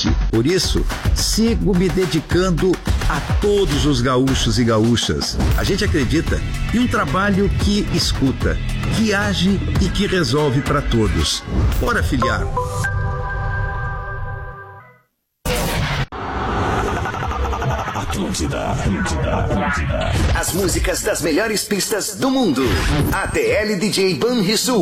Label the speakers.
Speaker 1: forte. Por isso, sigo me dedicando a todos os gaúchos e gaúchas. A gente acredita em um trabalho que escuta, que age e que resolve para todos. Bora filiar.
Speaker 2: Atlântida. As músicas das melhores pistas do mundo. ATL DJ Banrisul.